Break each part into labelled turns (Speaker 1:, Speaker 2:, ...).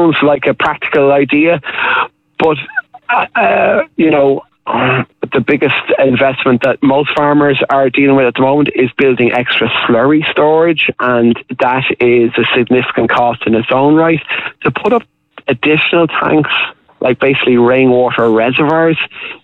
Speaker 1: sounds like a practical idea, but the biggest investment that most farmers are dealing with at the moment is building extra slurry storage, and that is a significant cost in its own right. To put up additional tanks, like basically rainwater reservoirs,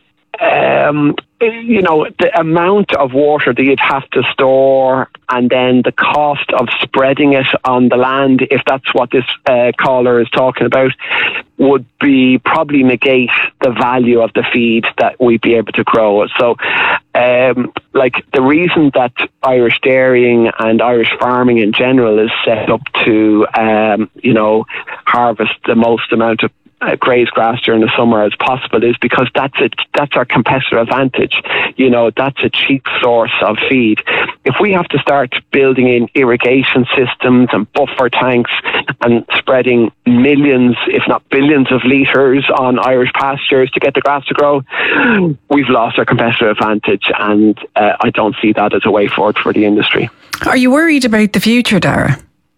Speaker 1: the amount of water that you'd have to store, and then the cost of spreading it on the land, if that's what this caller is talking about, would be probably negate the value of the feed that we'd be able to grow. So, the reason that Irish dairying and Irish farming in general is set up to, harvest the most amount of grazed grass during the summer as possible is because that's our competitive advantage. That's a cheap source of feed. If we have to start building in irrigation systems and buffer tanks and spreading millions, if not billions of litres on Irish pastures to get the grass to grow, we've lost our competitive advantage, and I don't see that as a way forward for the industry.
Speaker 2: Are you worried about the future, Dara?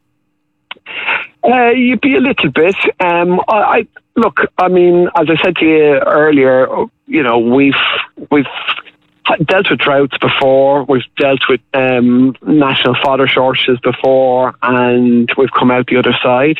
Speaker 1: You'd be a little bit. As I said to you earlier, we've dealt with droughts before, we've dealt with national fodder shortages before, and we've come out the other side.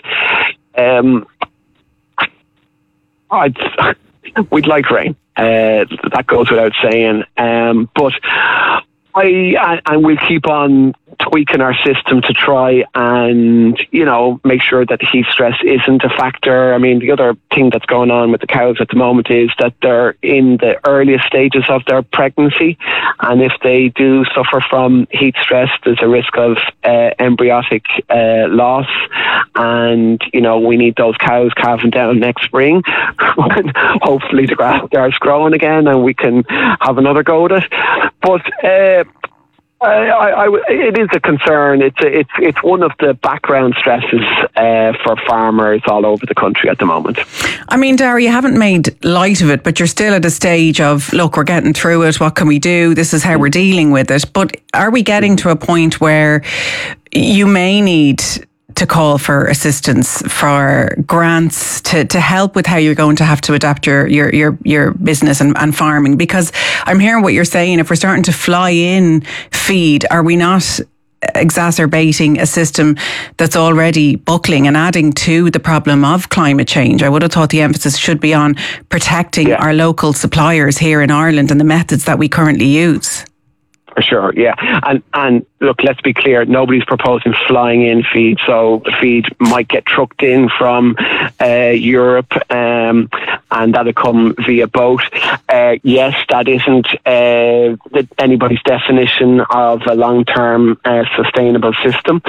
Speaker 1: We'd like rain. That goes without saying. But we'll keep on tweaking our system to try and, make sure that heat stress isn't a factor. I mean, the other thing that's going on with the cows at the moment is that they're in the earliest stages of their pregnancy, and if they do suffer from heat stress, there's a risk of embryotic loss, and, we need those cows calving down next spring when hopefully the grass starts growing again and we can have another go at it. But it is a concern. It's one of the background stresses for farmers all over the country at the moment.
Speaker 2: I mean, Dara, you haven't made light of it, but you're still at a stage of, look, we're getting through it. What can we do? This is how we're dealing with it. But are we getting to a point where you may need to call for assistance, for grants to help with how you're going to have to adapt your business and farming? Because I'm hearing what you're saying. If we're starting to fly in feed, are we not exacerbating a system that's already buckling and adding to the problem of climate change? I would have thought the emphasis should be on protecting our local suppliers here in Ireland and the methods that we currently use.
Speaker 1: For sure, yeah. And look, let's be clear, nobody's proposing flying in feed, so the feed might get trucked in from Europe and that'll come via boat. Yes, that isn't anybody's definition of a long-term sustainable system.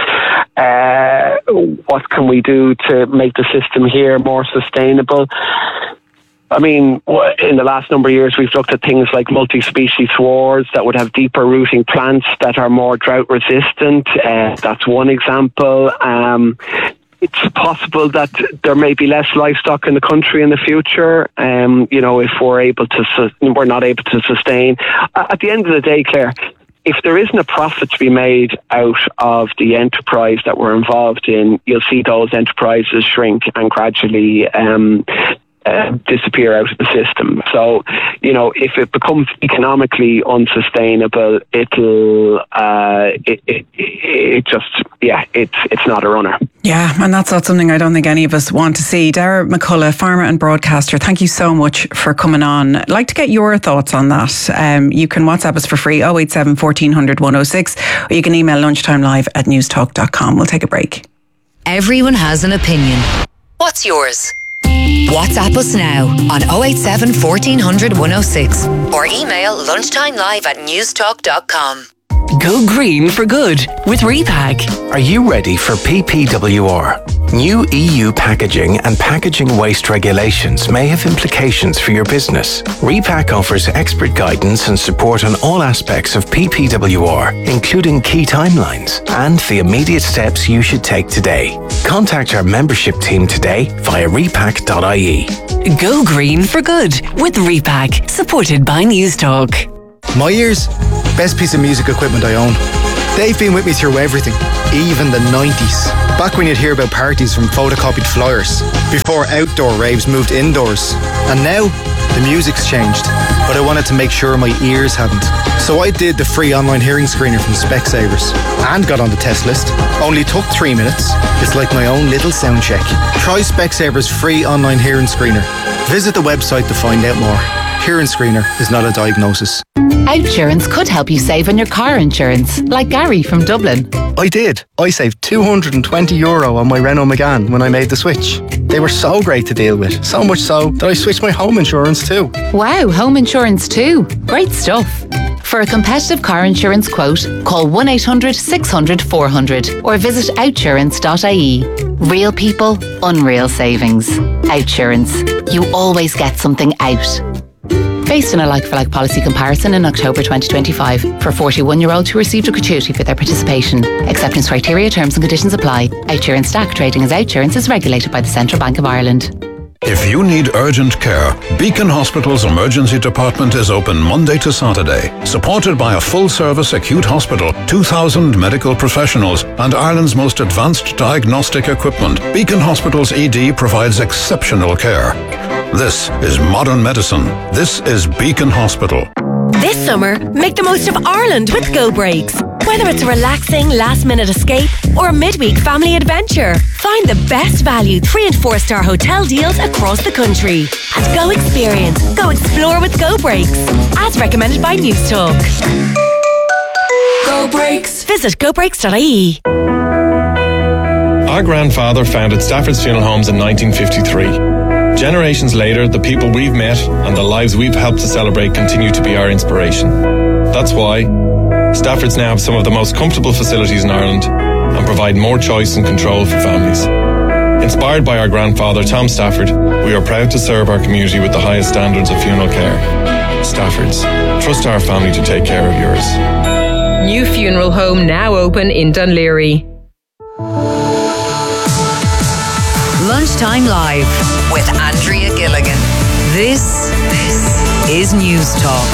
Speaker 1: What can we do to make the system here more sustainable? I mean, in the last number of years, we've looked at things like multi-species swards that would have deeper rooting plants that are more drought resistant. That's one example. It's possible that there may be less livestock in the country in the future. If we're not able to sustain. At the end of the day, Claire, if there isn't a profit to be made out of the enterprise that we're involved in, you'll see those enterprises shrink and gradually disappear out of the system. So, if it becomes economically unsustainable, it's not a runner.
Speaker 2: Yeah, and that's not something I don't think any of us want to see. Dara McCullough, farmer and broadcaster, thank you so much for coming on. I'd like to get your thoughts on that. You can WhatsApp us for free, 087 1400 106, or you can email lunchtimelive@newstalk.com. We'll take a break.
Speaker 3: Everyone has an opinion. What's yours? WhatsApp us now on 087 1400 106 or email lunchtimelive@newstalk.com.
Speaker 4: Go green for good with Repack.
Speaker 5: Are you ready for PPWR? New EU packaging and packaging waste regulations may have implications for your business. Repack offers expert guidance and support on all aspects of PPWR, including key timelines and the immediate steps you should take today. Contact our membership team today via repack.ie.
Speaker 4: Go green for good with Repack, supported by Newstalk.
Speaker 6: My ears, best piece of music equipment I own. They've been with me through everything, even the 90s. Back when you'd hear about parties from photocopied flyers, before outdoor raves moved indoors. And now, the music's changed, but I wanted to make sure my ears hadn't. So I did the free online hearing screener from Specsavers and got on the test list. Only took 3 minutes. It's like my own little sound check. Try Specsavers free online hearing screener. Visit the website to find out more. Hearing screener is not a diagnosis.
Speaker 7: Outsurance could help you save on your car insurance, like Gary from Dublin.
Speaker 6: I did. I saved €220 on my Renault Megane when I made the switch. They were so great to deal with, so much so that I switched my home insurance too.
Speaker 7: Wow, home insurance too. Great stuff. For a competitive car insurance quote, call 1-800-600-400 or visit outsurance.ie. Real people, unreal savings. Outsurance. You always get something out. Based on a like-for-like policy comparison in October 2025 for 41-year-olds who received a gratuity for their participation. Acceptance criteria, terms and conditions apply. Outsurance DAC trading as Outsurance is regulated by the Central Bank of Ireland.
Speaker 8: If you need urgent care, Beacon Hospital's emergency department is open Monday to Saturday. Supported by a full-service acute hospital, 2,000 medical professionals, and Ireland's most advanced diagnostic equipment, Beacon Hospital's ED provides exceptional care. This is modern medicine. This is Beacon Hospital.
Speaker 9: This summer, make the most of Ireland with Go Breaks. Whether it's a relaxing last-minute escape or a midweek family adventure, find the best value 3- and 4-star hotel deals across the country. And go experience, go explore with Go Breaks. As recommended by News Talk. Go Breaks. Visit gobreaks.ie.
Speaker 10: Our grandfather founded Stafford's Funeral Homes in 1953. Generations later, the people we've met and the lives we've helped to celebrate continue to be our inspiration. That's why Stafford's now have some of the most comfortable facilities in Ireland and provide more choice and control for families. Inspired by our grandfather, Tom Stafford, we are proud to serve our community with the highest standards of funeral care. Stafford's. Trust our family to take care of yours.
Speaker 11: New funeral home now open in Dunleary.
Speaker 3: Lunchtime Live with Andrea Gilligan. This is News Talk.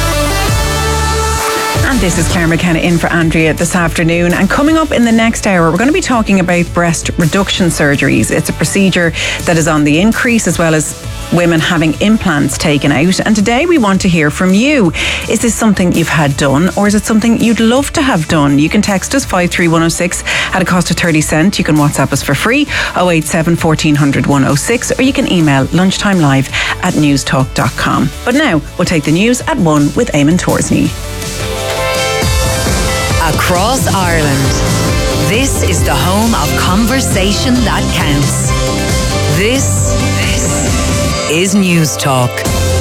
Speaker 2: And this is Claire McKenna in for Andrea this afternoon. And coming up in the next hour, we're going to be talking about breast reduction surgeries. It's a procedure that is on the increase, as well as women having implants taken out. And today we want to hear from you. Is this something you've had done, or is it something you'd love to have done? You can text us 53106 at a cost of 30 cents. You can WhatsApp us for free 087 1400 106, or you can email lunchtimelive@newstalk.com. But now we'll take the news at 1 with Eamon Torsney.
Speaker 3: Across Ireland, this is the home of conversation that counts. This is News Talk.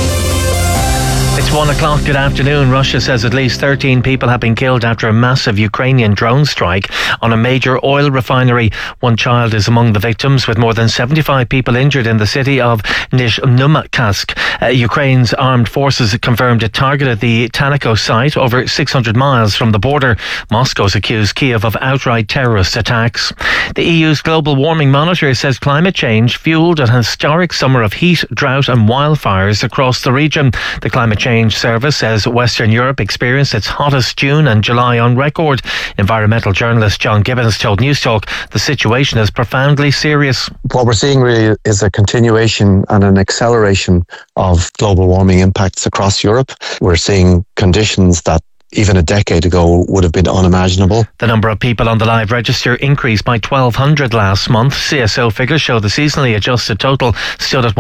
Speaker 12: It's 1 o'clock. Good afternoon. Russia says at least 13 people have been killed after a massive Ukrainian drone strike on a major oil refinery. One child is among the victims, with more than 75 people injured in the city of Nizhneumkatsk. Ukraine's armed forces confirmed it targeted the Tanako site over 600 miles from the border. Moscow's accused Kiev of outright terrorist attacks. The EU's global warming monitor says climate change fueled an historic summer of heat, drought and wildfires across the region. The Climate Change Service says Western Europe experienced its hottest June and July on record. Environmental journalist John Gibbons told News Talk the situation is profoundly serious.
Speaker 13: What we're seeing really is a continuation and an acceleration of global warming impacts across Europe. We're seeing conditions that even a decade ago would have been unimaginable.
Speaker 12: The number of people on the live register increased by 1,200 last month. CSO figures show the seasonally adjusted total stood at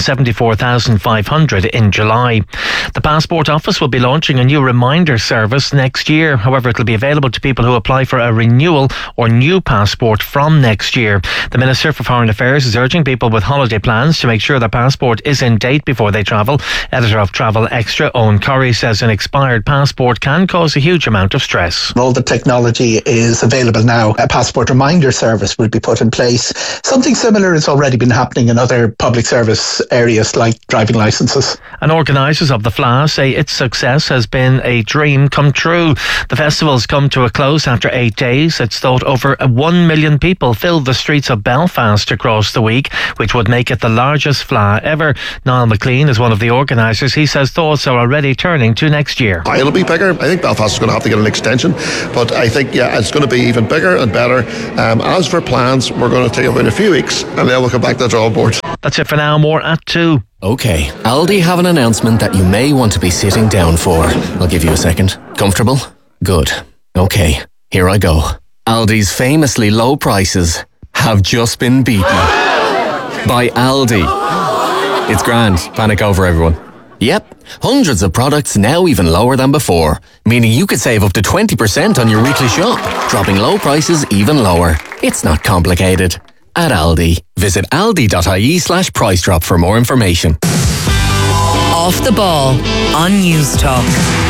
Speaker 12: 174,500 in July. The Passport Office will be launching a new reminder service next year. However, it will be available to people who apply for a renewal or new passport from next year. The Minister for Foreign Affairs is urging people with holiday plans to make sure their passport is in date before they travel. Editor of Travel Extra, Owen Curry, says an expired passport can cause a huge amount of stress.
Speaker 14: All the technology is available now. A passport reminder service will be put in place. Something similar has already been happening in other public service areas like driving licences.
Speaker 12: And organisers of the FLA say its success has been a dream come true. The festival's come to a close after 8 days. It's thought over 1 million people filled the streets of Belfast across the week, which would make it the largest FLA ever. Niall McLean is one of the organisers. He says thoughts are already turning to next year.
Speaker 15: It'll be bigger. I think Belfast is going to have to get an extension, but I think, it's going to be even bigger and better. As for plans, we're going to take about a few weeks and then we'll come back to the drawing board.
Speaker 12: That's it for now. More at 2.
Speaker 16: Okay, Aldi have an announcement that you may want to be sitting down for. I'll give you a second. Comfortable? Good. Okay, here I go. Aldi's famously low prices have just been beaten by Aldi. It's grand. Panic over, everyone. Yep, hundreds of products now even lower than before, meaning you could save up to 20% on your weekly shop, dropping low prices even lower. It's not complicated. At Aldi, visit aldi.ie/price drop for more information.
Speaker 3: Off the Ball on News Talk.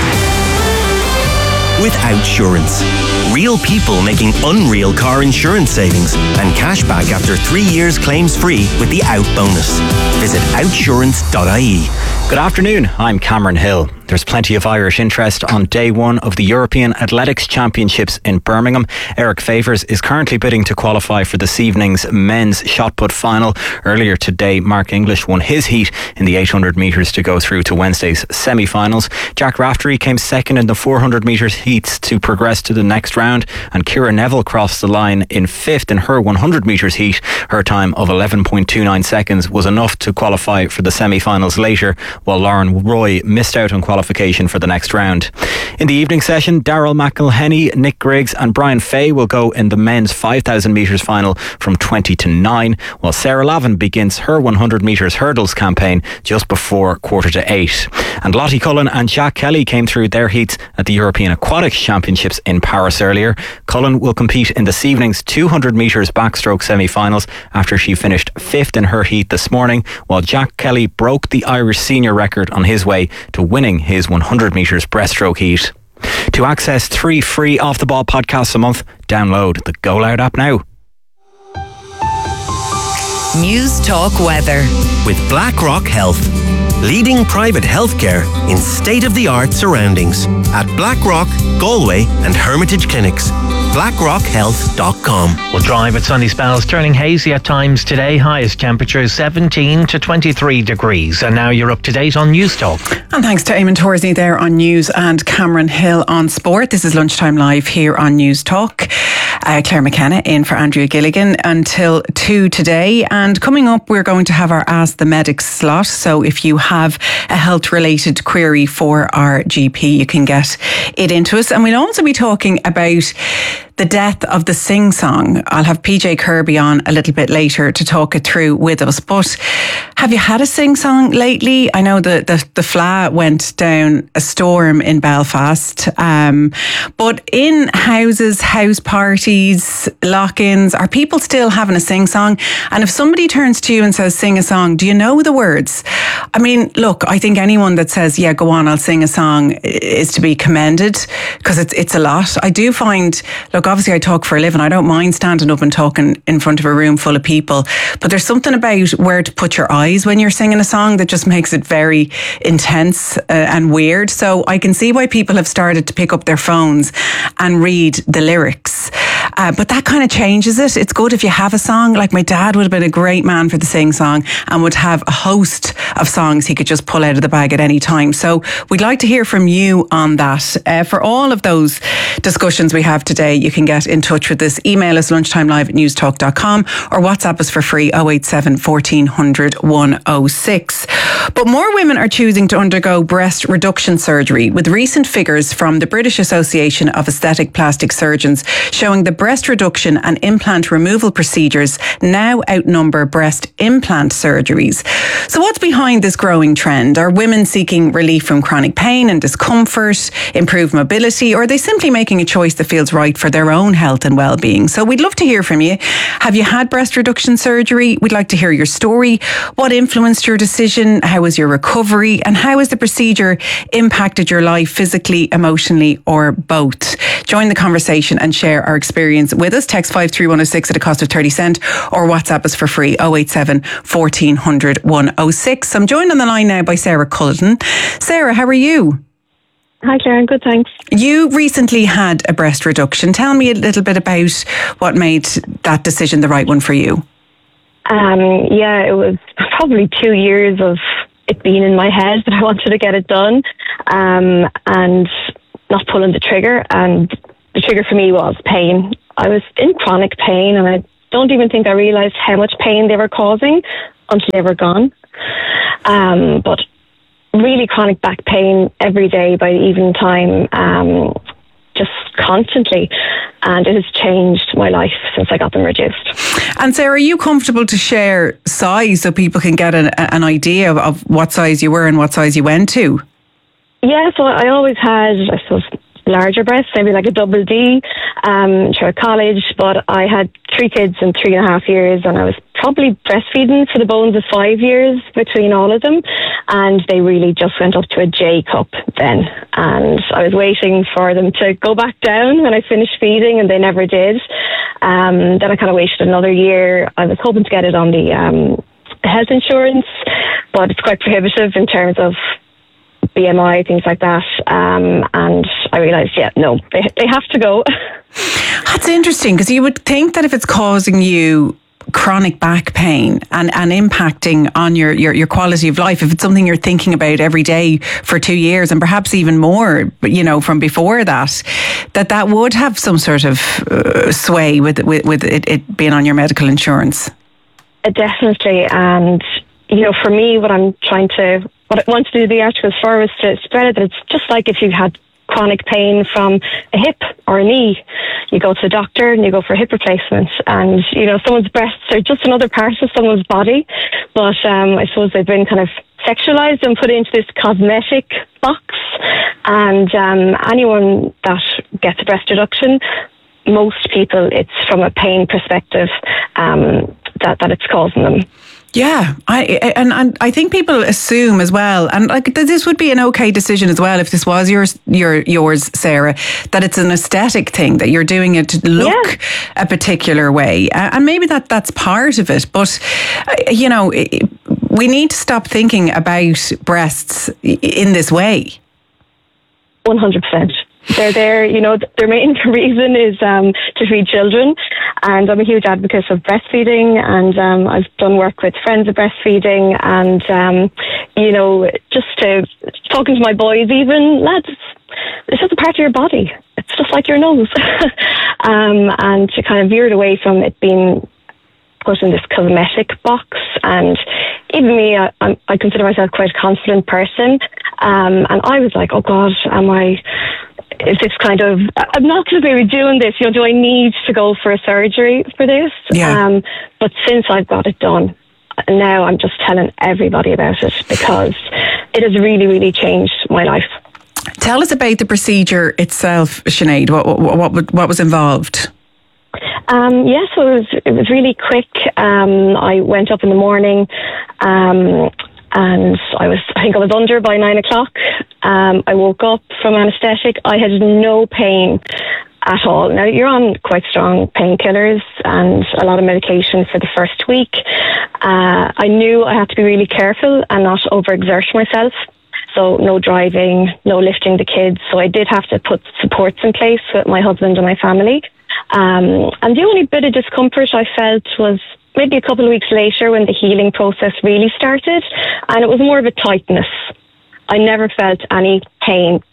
Speaker 17: With Outsurance. Real people making unreal car insurance savings and cash back after 3 years claims free with the Out bonus. Visit outsurance.ie.
Speaker 18: Good afternoon, I'm Cameron Hill. There's plenty of Irish interest on day one of the European Athletics Championships in Birmingham. Eric Favors is currently bidding to qualify for this evening's men's shot put final. Earlier today, Mark English won his heat in the 800 metres to go through to Wednesday's semi-finals. Jack Raftery came second in the 400 metres heats to progress to the next round, and Ciara Neville crossed the line in fifth in her 100 metres heat. Her time of 11.29 seconds was enough to qualify for the semi-finals later, while Lauren Roy missed out on qualification for the next round. In the evening session, Daryl McElhenney, Nick Griggs and Brian Fay will go in the men's 5,000 metres final from 20 to 9, while Sarah Lavin begins her 100 metres hurdles campaign just before 7:45. And Lottie Cullen and Jack Kelly came through their heats at the European Aquatics Championships in Paris earlier. Cullen will compete in this evening's 200 metres backstroke semi-finals after she finished fifth in her heat this morning, while Jack Kelly broke the Irish senior record on his way to winning his 100 metres breaststroke heat. To access 3 free Off the Ball podcasts a month, download the Go Loud app now.
Speaker 3: News Talk Weather.
Speaker 17: With BlackRock Health. Leading private healthcare in state-of-the-art surroundings at Blackrock, Galway and Hermitage Clinics. BlackRockHealth.com.
Speaker 12: We'll dry with sunny spells, turning hazy at times today. Highest temperatures 17 to 23 degrees. And now you're up to date on News Talk.
Speaker 2: And thanks to Eamon Torsney there on news and Cameron Hill on sport. This is Lunchtime Live here on News Talk. Claire McKenna in for Andrea Gilligan until 2 today. And coming up, we're going to have our Ask the Medics slot. So if you have a health-related query for our GP, you can get it into us. And we'll also be talking about the death of the sing-song. I'll have PJ Kirby on a little bit later to talk it through with us. But have you had a sing-song lately? I know the Fla went down a storm in Belfast. But in houses, house parties, lock-ins, are people still having a sing-song? And if somebody turns to you and says, sing a song, do you know the words? I mean, look, I think anyone that says, yeah, go on, I'll sing a song is to be commended, because it's a lot. I do find, look, obviously I talk for a living. I don't mind standing up and talking in front of a room full of people, but there's something about where to put your eyes when you're singing a song that just makes it very intense and weird. So I can see why people have started to pick up their phones and read the lyrics. But that kind of changes it. It's good if you have a song. Like my dad would have been a great man for the sing song and would have a host of songs he could just pull out of the bag at any time. So we'd like to hear from you on that. For all of those discussions we have today, you can get in touch with us. Email us lunchtimelive@newstalk.com or WhatsApp us for free 087 1400 106. But more women are choosing to undergo breast reduction surgery, with recent figures from the British Association of Aesthetic Plastic Surgeons showing the breast reduction and implant removal procedures now outnumber breast implant surgeries. So what's behind this growing trend? Are women seeking relief from chronic pain and discomfort, improved mobility, or are they simply making a choice that feels right for their own health and well-being? So we'd love to hear from you. Have you had breast reduction surgery? We'd like to hear your story. What influenced your decision? How was your recovery? And how has the procedure impacted your life physically, emotionally, or both? Join the conversation and share our experience with us. Text 53106 at a cost of 30 cents or WhatsApp us for free 087 1400 106. I'm joined on the line now by Sarah Cullen. Sarah, how are you?
Speaker 19: Hi Claire, I'm good, thanks.
Speaker 2: You recently had a breast reduction. Tell me a little bit about what made that decision the right one for you.
Speaker 19: Yeah, it was probably 2 years of it being in my head that I wanted to get it done. And not pulling the trigger, and the trigger for me was pain. I was in chronic pain, and I don't even think I realised how much pain they were causing until they were gone. But really chronic back pain every day by the evening time, just constantly, and it has changed my life since I got them reduced.
Speaker 2: And Sarah, are you comfortable to share size so people can get an idea of what size you were and what size you went to?
Speaker 19: Yeah, so I always had, I suppose, larger breasts, maybe like a double D through college, but I had 3 kids in 3.5 years, and I was probably breastfeeding for the bones of 5 years between all of them, and they really just went up to a J cup then, and I was waiting for them to go back down when I finished feeding, and they never did. Then I kind of waited another year. I was hoping to get it on the health insurance, but it's quite prohibitive in terms of BMI, things like that, and I realised, they have to go.
Speaker 2: That's interesting, because you would think that if it's causing you chronic back pain and impacting on your quality of life, if it's something you're thinking about every day for 2 years and perhaps even more, from before that would have some sort of sway with it being on your medical insurance.
Speaker 19: Definitely, and for me, what I wanted to do the articles for was to spread it, that it's just like if you had chronic pain from a hip or a knee, you go to the doctor and you go for a hip replacement, and someone's breasts are just another part of someone's body, but I suppose they've been kind of sexualized and put into this cosmetic box, and anyone that gets a breast reduction, most people, it's from a pain perspective that it's causing them.
Speaker 2: Yeah, I think people assume as well, and this would be an okay decision as well if this was yours, Sarah, that it's an aesthetic thing, that you're doing it to look a particular way, and maybe that's part of it. But we need to stop thinking about breasts in this way.
Speaker 19: 100%. They're there, their main reason is to feed children, and I'm a huge advocate of breastfeeding, and I've done work with friends of breastfeeding, and just talking to my boys, even, lads, it's just a part of your body. It's just like your nose. And to kind of veer it away from it being put in this cosmetic box, and even me, I consider myself quite a confident person, and I was like, oh God, is this kind of, I'm not going to be doing this, do I need to go for a surgery for this?
Speaker 2: Yeah.
Speaker 19: But since I've got it done, now I'm just telling everybody about it, because it has really, really changed my life.
Speaker 2: Tell us about the procedure itself, Sinead. What was involved?
Speaker 19: So it was really quick. I went up in the morning, and I think I was under by 9 o'clock. I woke up from anaesthetic. I had no pain at all. Now, you're on quite strong painkillers and a lot of medication for the first week. I knew I had to be really careful and not overexert myself. So no driving, no lifting the kids. So I did have to put supports in place with my husband and my family. And the only bit of discomfort I felt was maybe a couple of weeks later when the healing process really started, and it was more of a tightness. I never felt any pain.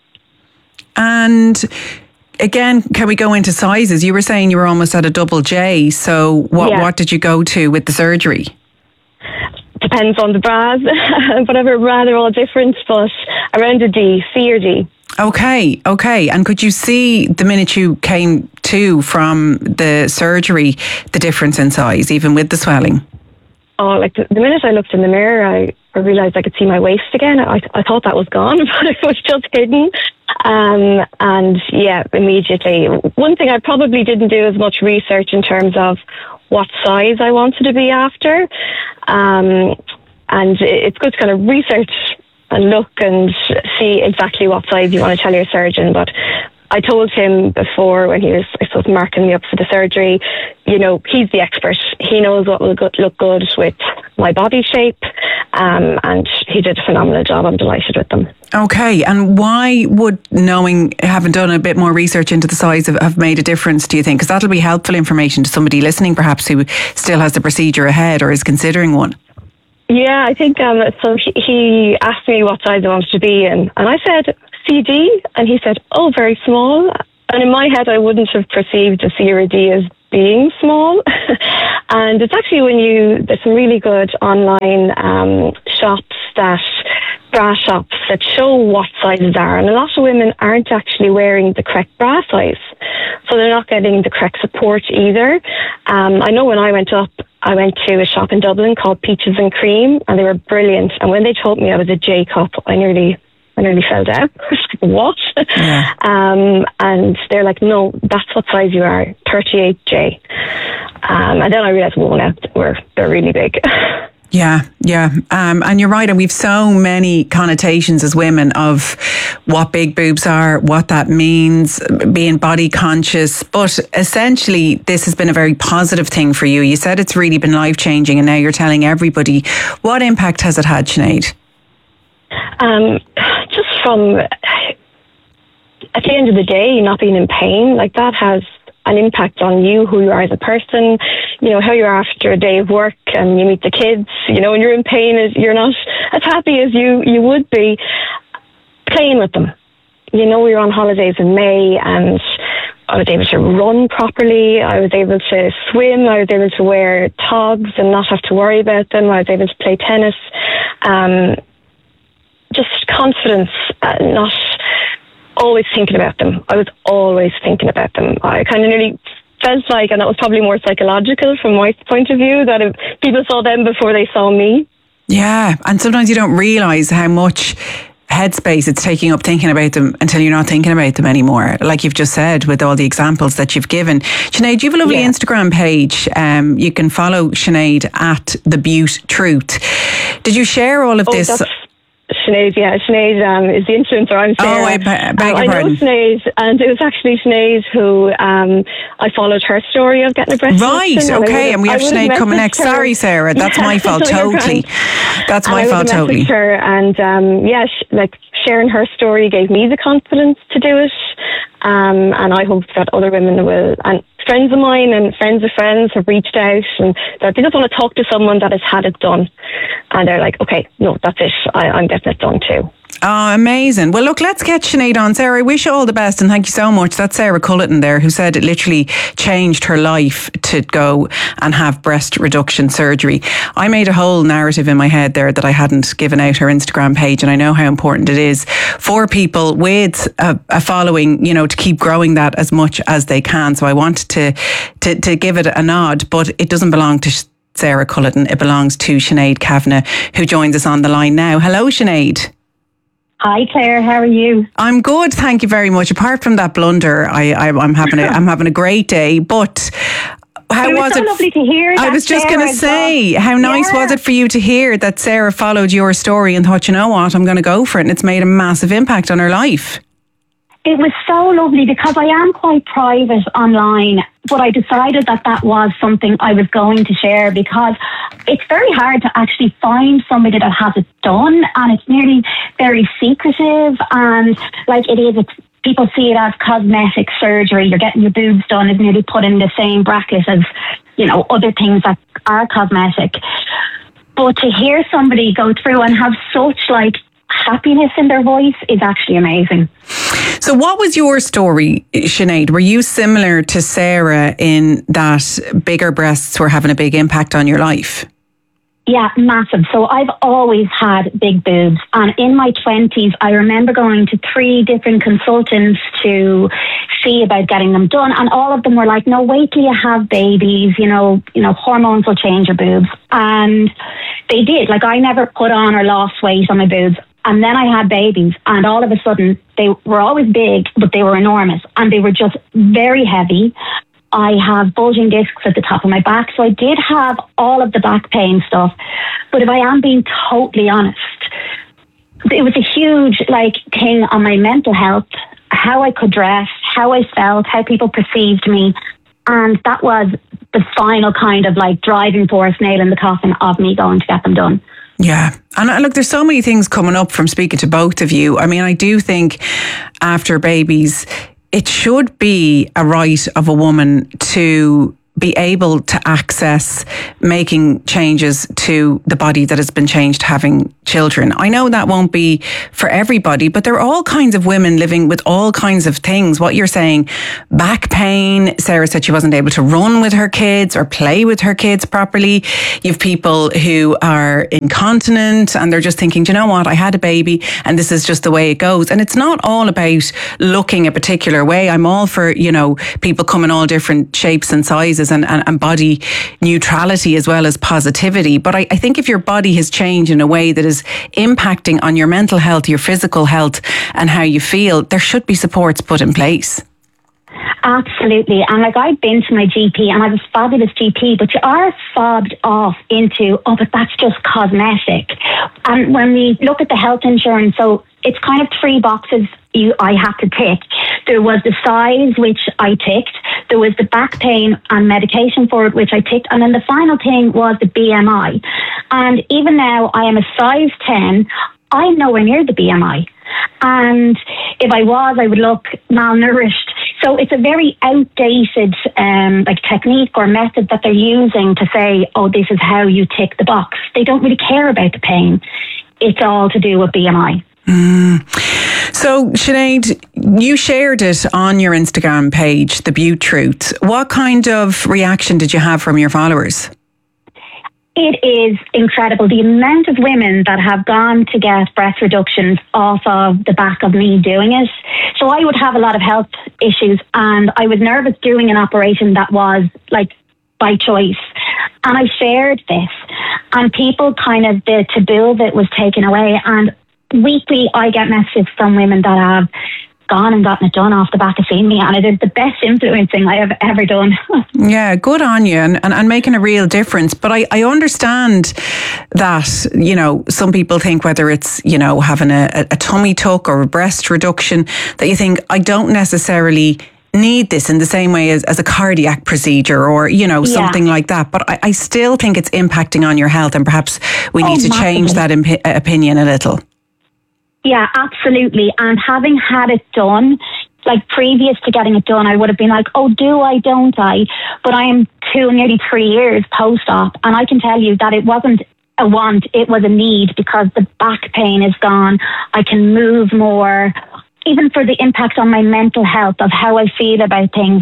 Speaker 2: And again, can we go into sizes? You were saying you were almost at a double J, so what did you go to with the surgery?
Speaker 19: Depends on the bras. Whatever bra, they're all different, but around a D, C or D.
Speaker 2: Okay. And could you see the minute you came to from the surgery, the difference in size, even with the swelling?
Speaker 19: Oh, like the minute I looked in the mirror, I realised I could see my waist again. I thought that was gone, but it was just hidden. And yeah, immediately. One thing I probably didn't do as much research in terms of what size I wanted to be after. And it's good to kind of research and look and see exactly what size you want to tell your surgeon. But I told him before, when he was, I suppose, marking me up for the surgery, he's the expert. He knows what will look good with my body shape, and he did a phenomenal job. I'm delighted with them.
Speaker 2: Okay, and why would having done a bit more research into the size have made a difference, do you think? Because that'll be helpful information to somebody listening, perhaps, who still has the procedure ahead or is considering one.
Speaker 19: Yeah, I think so. He asked me what size I wanted to be, and I said CD? And he said, oh, very small. And in my head, I wouldn't have perceived a C or a D as being small. And it's actually there's some really good online bra shops that show what sizes are. And a lot of women aren't actually wearing the correct bra size. So they're not getting the correct support either. I know when I went to a shop in Dublin called Peaches and Cream, and they were brilliant. And when they told me I was a J cup, I nearly fell down. What? Yeah. And they're like, no, that's what size you are, 38J. And then I realised, well, now they're really big.
Speaker 2: Yeah. And you're right. And we've so many connotations as women of what big boobs are, what that means, being body conscious. But essentially, this has been a very positive thing for you. You said it's really been life-changing, and now you're telling everybody. What impact has it had, Sinead?
Speaker 19: Just from, at the end of the day, not being in pain, like that has an impact on you, who you are as a person, how you are after a day of work, and you meet the kids, when you're in pain, you're not as happy as you would be playing with them. We were on holidays in May, and I was able to run properly, I was able to swim, I was able to wear togs and not have to worry about them, I was able to play tennis. Just confidence, not always thinking about them. I was always thinking about them. I kind of nearly felt like, and that was probably more psychological from my point of view, that if people saw them before they saw me.
Speaker 2: Yeah, and sometimes you don't realise how much headspace it's taking up thinking about them until you're not thinking about them anymore. Like you've just said with all the examples that you've given. Sinead, you have a lovely Instagram page. You can follow Sinead at The Beaut Truth. Did you share all of this?
Speaker 19: Sinead, Sinead is the influencer. I'm Sarah.
Speaker 2: Oh, I beg your pardon.
Speaker 19: I know Sinead, and it was actually Sinead who I followed her story of getting a breast
Speaker 2: reduction. Right, okay, and we have Sinead coming next. Sorry, Sarah, that's my fault totally. That's my fault totally.
Speaker 19: Her and sharing her story gave me the confidence to do it, and I hope that other women will. And friends of mine and friends of friends have reached out, and that they just want to talk to someone that has had it done, and they're like, okay, no, that's it, I'm getting it done too.
Speaker 2: Oh, amazing. Well, look, let's get Sinead on. Sarah, I wish you all the best, and thank you so much. That's Sarah Culleton there, who said it literally changed her life to go and have breast reduction surgery. I made a whole narrative in my head there that I hadn't given out her Instagram page, and I know how important it is for people with a following, to keep growing that as much as they can. So I wanted to give it a nod, but it doesn't belong to Sarah Culleton. It belongs to Sinead Kavanagh, who joins us on the line now. Hello, Sinead.
Speaker 20: Hi Claire, how are you?
Speaker 2: I'm good, thank you very much. Apart from that blunder, I'm having a great day. But how was it?
Speaker 20: Lovely to hear.
Speaker 2: I was just going to say, how nice was it for you to hear that Sarah followed your story and thought, you know what, I'm going to go for it, and it's made a massive impact on her life.
Speaker 20: It was so lovely because I am quite private online, but I decided that was something I was going to share because it's very hard to actually find somebody that has it done, and it's nearly very secretive, and people see it as cosmetic surgery. You're getting your boobs done is nearly put in the same bracket as, other things that are cosmetic. But to hear somebody go through and have such happiness in their voice is actually amazing.
Speaker 2: So what was your story, Sinead? Were you similar to Sarah in that bigger breasts were having a big impact on your life?
Speaker 20: Yeah, massive. So I've always had big boobs, and in my 20s I remember going to 3 different consultants to see about getting them done, and all of them were like, no, wait till you have babies, hormones will change your boobs. And they did. I never put on or lost weight on my boobs. And then I had babies, and all of a sudden they were always big, but they were enormous, and they were just very heavy. I have bulging discs at the top of my back, so I did have all of the back pain stuff. But if I am being totally honest, it was a huge thing on my mental health, how I could dress, how I felt, how people perceived me, and that was the final kind of driving force, nail in the coffin of me going to get them done.
Speaker 2: Yeah. And look, there's so many things coming up from speaking to both of you. I mean, I do think after babies, it should be a right of a woman to be able to access making changes to the body that has been changed having children. I know that won't be for everybody, but there are all kinds of women living with all kinds of things. What you're saying, back pain. Sarah said she wasn't able to run with her kids or play with her kids properly. You've people who are incontinent and they're just thinking, do you know what, I had a baby and this is just the way it goes. And it's not all about looking a particular way. I'm all for, people come in all different shapes and sizes and body neutrality as well as positivity. But I think if your body has changed in a way that is impacting on your mental health, your physical health and how you feel, there should be supports put in place.
Speaker 20: Absolutely. And I've been to my GP and I have a fabulous GP, but you are fobbed off into, but that's just cosmetic. And when we look at the health insurance, so it's kind of 3 boxes I have to tick. There was the size, which I ticked. There was the back pain and medication for it, which I ticked. And then the final thing was the BMI. And even now I am a size 10. I'm nowhere near the BMI. And if I was, I would look malnourished. So it's a very outdated technique or method that they're using to say, this is how you tick the box. They don't really care about the pain. It's all to do with BMI.
Speaker 2: So, Sinead, you shared it on your Instagram page, The Beaut Truth. What kind of reaction did you have from your followers?
Speaker 20: It is incredible. The amount of women that have gone to get breast reductions off of the back of me doing it. So I would have a lot of health issues and I was nervous doing an operation that was by choice. And I shared this and people the taboo of it was taken away. And weekly I get messages from women that have gone and gotten it done off the back of seeing me, and it is the best influencing I have ever done.
Speaker 2: Yeah, good on you, and making a real difference. But I understand that, some people think whether it's, having a tummy tuck or a breast reduction, that you think, I don't necessarily need this in the same way as a cardiac procedure or, something like that. But I still think it's impacting on your health, and perhaps we need to change that opinion a little.
Speaker 20: Yeah, absolutely. And having had it done, previous to getting it done, I would have been do I, don't I? But I am nearly 3 years post-op, and I can tell you that it wasn't a want, it was a need, because the back pain is gone. I can move more, even for the impact on my mental health of how I feel about things.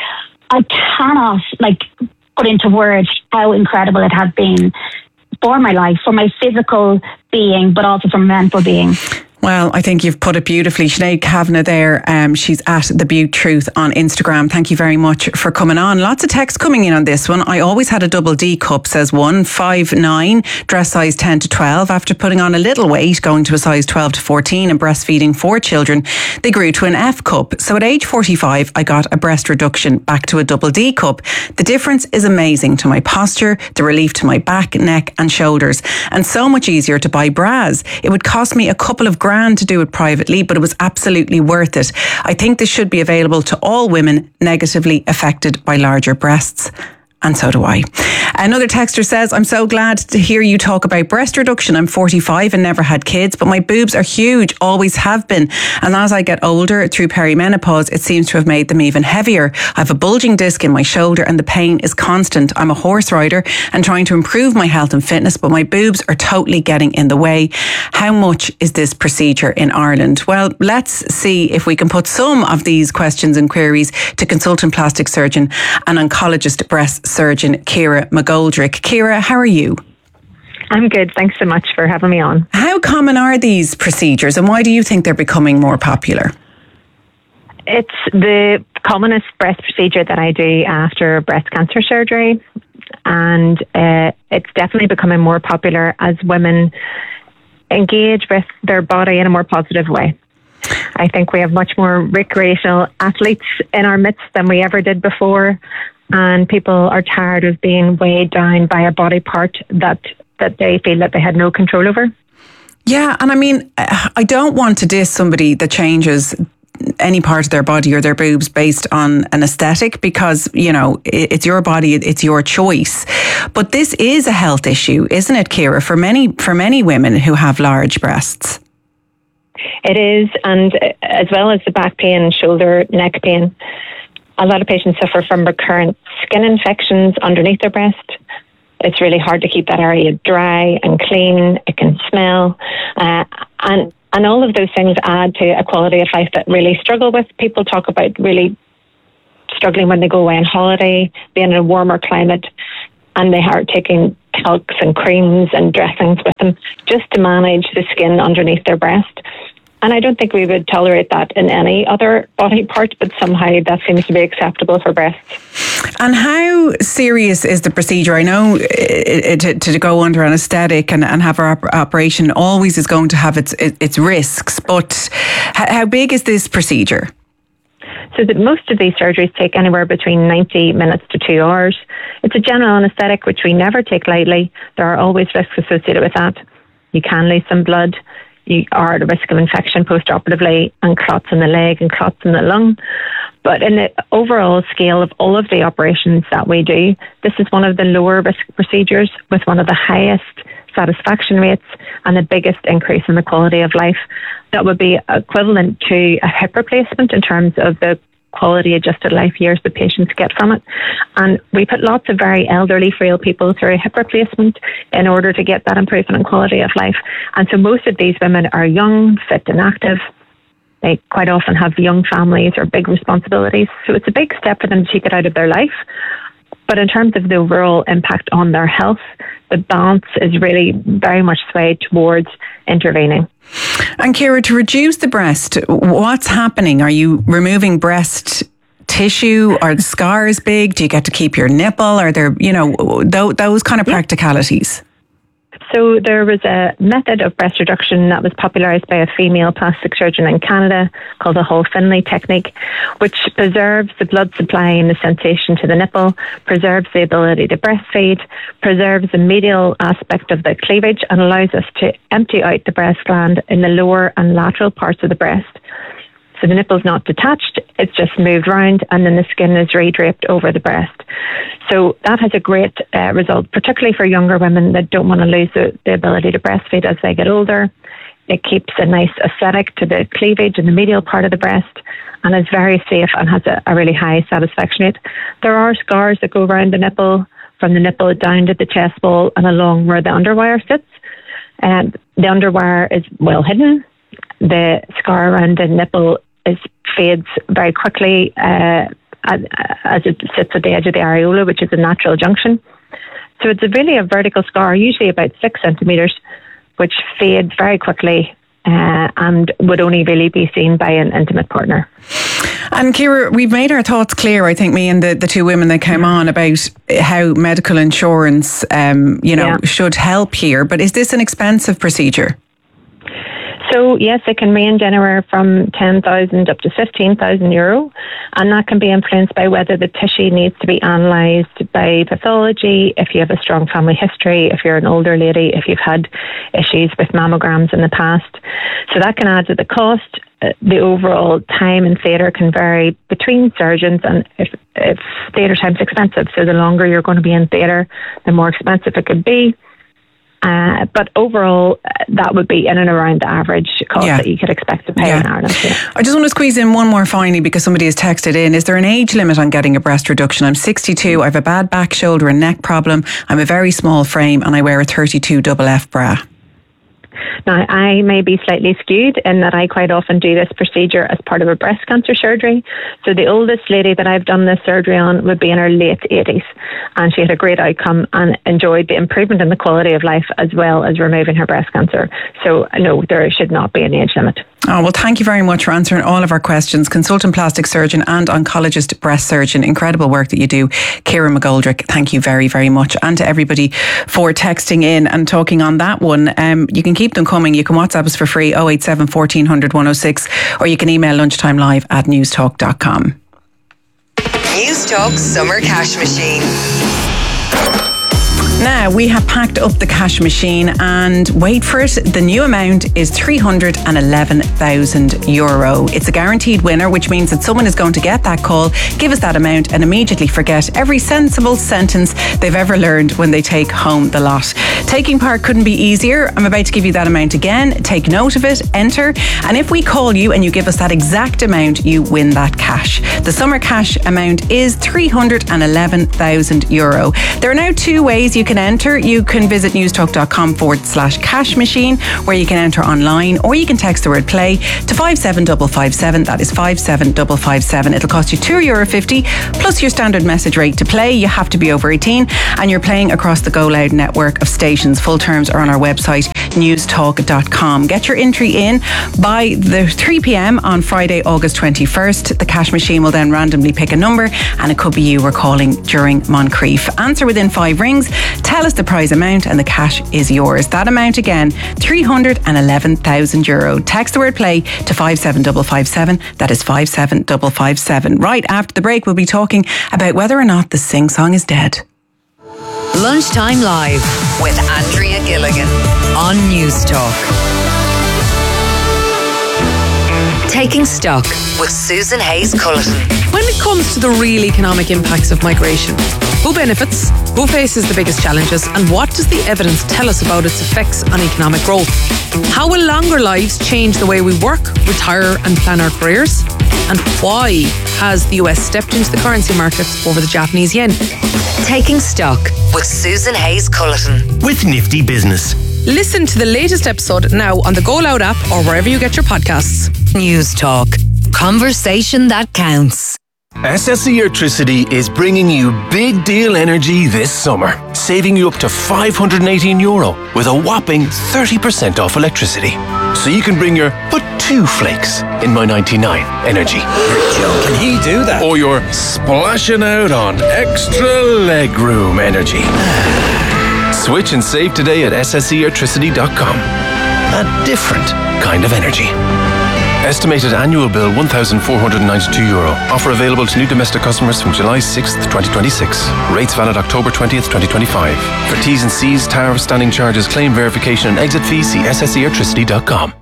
Speaker 20: I cannot put into words how incredible it has been for my life, for my physical being, but also for mental being.
Speaker 2: Well, I think you've put it beautifully. Sinead Kavanagh there, she's at The Beaut Truth on Instagram. Thank you very much for coming on. Lots of texts coming in on this one. I always had a double D cup, says one, 5'9", dress size 10 to 12. After putting on a little weight, going to a size 12 to 14 and breastfeeding 4 children, they grew to an F cup. So at age 45, I got a breast reduction back to a double D cup. The difference is amazing to my posture, the relief to my back, neck and shoulders, and so much easier to buy bras. It would cost me a couple of grand to do it privately, but it was absolutely worth it. I think this should be available to all women negatively affected by larger breasts. And so do I. Another texter says, I'm so glad to hear you talk about breast reduction. I'm 45 and never had kids, but my boobs are huge, always have been. And as I get older through perimenopause, it seems to have made them even heavier. I have a bulging disc in my shoulder and the pain is constant. I'm a horse rider and trying to improve my health and fitness, but my boobs are totally getting in the way. How much is this procedure in Ireland? Well, let's see if we can put some of these questions and queries to consultant plastic surgeon and oncologist breast surgeon Ciara McGoldrick. Ciara, how are you?
Speaker 21: I'm good. Thanks so much for having me on.
Speaker 2: How common are these procedures and why do you think they're becoming more popular?
Speaker 21: It's the commonest breast procedure that I do after breast cancer surgery, and it's definitely becoming more popular as women engage with their body in a more positive way. I think we have much more recreational athletes in our midst than we ever did before. And people are tired of being weighed down by a body part that they feel that they had no control over.
Speaker 2: Yeah, and I mean, I don't want to diss somebody that changes any part of their body or their boobs based on an aesthetic, because, it's your body, it's your choice. But this is a health issue, isn't it, Ciara, for many women who have large breasts?
Speaker 21: It is, and as well as the back pain, shoulder, neck pain. A lot of patients suffer from recurrent skin infections underneath their breast. It's really hard to keep that area dry and clean. It can smell. And all of those things add to a quality of life that really struggle with. People talk about really struggling when they go away on holiday, being in a warmer climate, and they are taking talcs and creams and dressings with them just to manage the skin underneath their breast. And I don't think we would tolerate that in any other body part, but somehow that seems to be acceptable for breasts.
Speaker 2: And how serious is the procedure? I know to go under anaesthetic and have our operation always is going to have its risks, but how big is this procedure?
Speaker 21: So that most of these surgeries take anywhere between 90 minutes to 2 hours. It's a general anaesthetic, which we never take lightly. There are always risks associated with that. You can lose some blood. You are at a risk of infection post-operatively, and clots in the leg and clots in the lung. But in the overall scale of all of the operations that we do, this is one of the lower risk procedures with one of the highest satisfaction rates and the biggest increase in the quality of life. That would be equivalent to a hip replacement in terms of the quality adjusted life years the patients get from it. And we put lots of very elderly, frail people through a hip replacement in order to get that improvement in quality of life. And so most of these women are young, fit and active. They quite often have young families or big responsibilities. So it's a big step for them to take it out of their life. But in terms of the overall impact on their health, the balance is really very much swayed towards intervening.
Speaker 2: And Ciara, to reduce the breast, what's happening? Are you removing breast tissue? Are the scars big? Do you get to keep your nipple? Are there, those kind of practicalities?
Speaker 21: So there was a method of breast reduction that was popularised by a female plastic surgeon in Canada called the Hall-Finley technique, which preserves the blood supply and the sensation to the nipple, preserves the ability to breastfeed, preserves the medial aspect of the cleavage, and allows us to empty out the breast gland in the lower and lateral parts of the breast. So the nipple's not detached, it's just moved round, and then the skin is redraped over the breast. So that has a great result, particularly for younger women that don't want to lose the ability to breastfeed as they get older. It keeps a nice aesthetic to the cleavage and the medial part of the breast, and is very safe and has a really high satisfaction rate. There are scars that go around the nipple, from the nipple down to the chest wall and along where the underwire sits. And the underwire is well hidden. The scar around the nipple fades very quickly as it sits at the edge of the areola, which is a natural junction. So it's really a vertical scar, usually about 6 centimetres, which fades very quickly and would only really be seen by an intimate partner.
Speaker 2: And Ciara, we've made our thoughts clear, I think, me and the two women that came on, about how medical insurance should help here. But is this an expensive procedure?
Speaker 21: So yes, it can range anywhere from 10,000 up to 15,000 euro, and that can be influenced by whether the tissue needs to be analysed by pathology, if you have a strong family history, if you're an older lady, if you've had issues with mammograms in the past. So that can add to the cost. The overall time in theatre can vary between surgeons, and if theatre time's expensive, so the longer you're going to be in theatre, the more expensive it could be. But overall, that would be in and around the average cost that you could expect to pay in Ireland. Yeah.
Speaker 2: I just want to squeeze in one more finally, because somebody has texted in. Is there an age limit on getting a breast reduction? I'm 62, I have a bad back, shoulder and neck problem. I'm a very small frame and I wear a 32FF bra.
Speaker 21: Now, I may be slightly skewed in that I quite often do this procedure as part of a breast cancer surgery. So the oldest lady that I've done this surgery on would be in her late 80s, and she had a great outcome and enjoyed the improvement in the quality of life as well as removing her breast cancer. So no, there should not be an age limit.
Speaker 2: Oh, well, thank you very much for answering all of our questions. Consultant plastic surgeon and oncologist breast surgeon. Incredible work that you do. Ciara McGoldrick, thank you very, very much. And to everybody for texting in and talking on that one. You can keep them coming. You can WhatsApp us for free, 087 1400 106, or you can email lunchtimelive@newstalk.com.
Speaker 3: Newstalk Summer Cash Machine.
Speaker 2: Now, we have packed up the cash machine and wait for it. The new amount is €311,000. It's a guaranteed winner, which means that someone is going to get that call, give us that amount and immediately forget every sensible sentence they've ever learned when they take home the lot. Taking part couldn't be easier. I'm about to give you that amount again. Take note of it, enter, and if we call you and you give us that exact amount, you win that cash. The summer cash amount is €311,000. There are now two ways you can enter. You can visit newstalk.com/cash machine, where you can enter online, or you can text the word play to 57557. That is 57557. It'll cost you €2.50 plus your standard message rate to play. You have to be over 18 and you're playing across the Go Loud network of stations. Full terms are on our website, newstalk.com. Get your entry in by the 3 p.m. on Friday, August 21st. The cash machine will then randomly pick a number and it could be you we're calling during Moncrief. Answer within 5 rings, tell us the prize amount and the cash is yours. That amount again, €311,000. Text the word play to 57557. That is 57557. Right after the break, we'll be talking about whether or not the sing-song is dead.
Speaker 3: Lunchtime Live with Andrea Gilligan on News Talk. Taking Stock with Susan Hayes-Culleton.
Speaker 1: When it comes to the real economic impacts of migration, who benefits, who faces the biggest challenges, and what does the evidence tell us about its effects on economic growth? How will longer lives change the way we work, retire and plan our careers? And why has the US stepped into the currency markets over the Japanese yen?
Speaker 3: Taking Stock with Susan Hayes-Culleton.
Speaker 17: With Nifty Business.
Speaker 1: Listen to the latest episode now on the Go Loud app or wherever you get your podcasts.
Speaker 3: News Talk. Conversation that counts.
Speaker 22: SSE Electricity is bringing you big deal energy this summer, saving you up to €518 with a whopping 30% off electricity. So you can bring your put 2 flakes in my 99 energy.
Speaker 23: You're joking. Can he do that?
Speaker 22: Or your splashing out on extra legroom energy. Switch and save today at SSEelectricity.com. A different kind of energy. Estimated annual bill €1,492. Offer available to new domestic customers from July 6th, 2026. Rates valid October 20th, 2025. For T's and C's, tariff, standing charges, claim verification and exit fees, see SSEelectricity.com.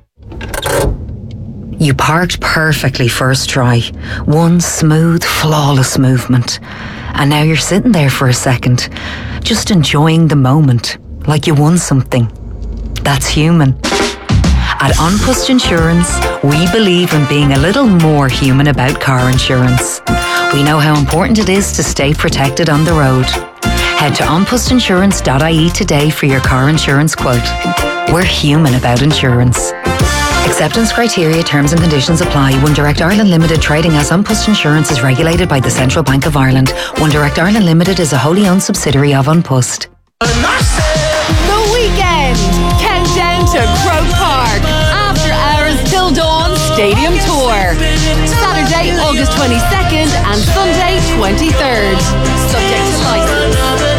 Speaker 3: You parked perfectly first try. One smooth, flawless movement. And now you're sitting there for a second, just enjoying the moment, like you won something. That's human. At An Post Insurance, we believe in being a little more human about car insurance. We know how important it is to stay protected on the road. Head to onpostinsurance.ie today for your car insurance quote. We're human about insurance. Acceptance criteria, terms and conditions apply. One Direct Ireland Limited, trading as An Post Insurance, is regulated by the Central Bank of Ireland. One Direct Ireland Limited is a wholly owned subsidiary of An Post.
Speaker 24: The weekend! Countdown to Croke Park. After Hours Till Dawn Stadium Tour. Saturday, August 22nd and Sunday, 23rd. Subject to license.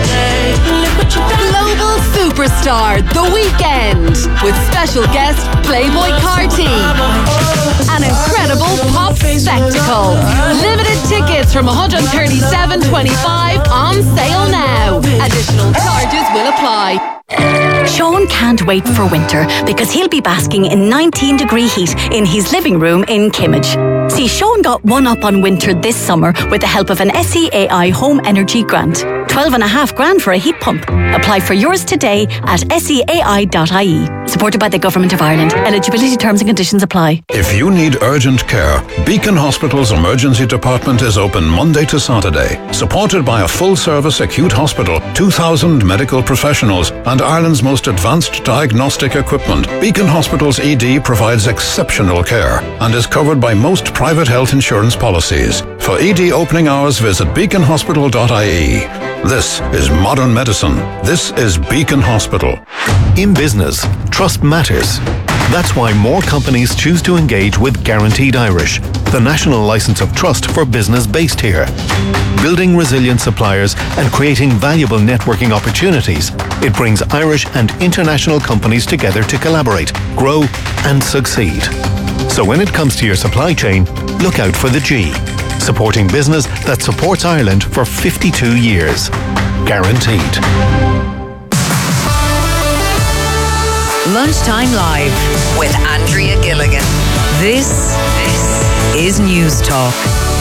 Speaker 24: Global Superstar The Weekend with special guest Playboy Carti. An incredible pop spectacle. Limited tickets from $137.25 on sale now. Additional charges will apply.
Speaker 25: Sean can't wait for winter because he'll be basking in 19-degree heat in his living room in Kimmage. See, Sean got one up on winter this summer with the help of an SEAI Home Energy Grant. $12,500 for a heat pump. Apply for yours today at seai.ie. Supported by the Government of Ireland. Eligibility terms and conditions apply.
Speaker 8: If you need urgent care, Beacon Hospital's emergency department is open Monday to Saturday. Supported by a full-service acute hospital, 2,000 medical professionals, and Ireland's most advanced diagnostic equipment, Beacon Hospital's ED provides exceptional care and is covered by most private health insurance policies. For ED opening hours, visit beaconhospital.ie. This is modern medicine. This is Beacon Hospital.
Speaker 26: In business, trust matters. That's why more companies choose to engage with Guaranteed Irish, the national license of trust for business based here. Building resilient suppliers and creating valuable networking opportunities, it brings Irish and international companies together to collaborate, grow and succeed. So when it comes to your supply chain, look out for the G. Supporting business that supports Ireland for 52 years. Guaranteed.
Speaker 3: Lunchtime Live with Andrea Gilligan. This is News Talk.